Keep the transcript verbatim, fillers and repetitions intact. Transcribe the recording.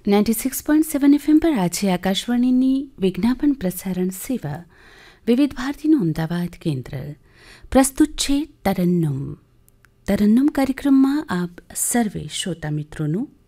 Ninety six point seven FM પર આજે આકાશવાણીની વિજ્ઞાપન પ્રસારણ સેવા વિવિધ ભારતીનું અમદાવાદ કેન્દ્ર પ્રસ્તુત છે તરન્નુમ. તરન્નુમ કાર્યક્રમમાં આપ સર્વે શ્રોતા મિત્રોનું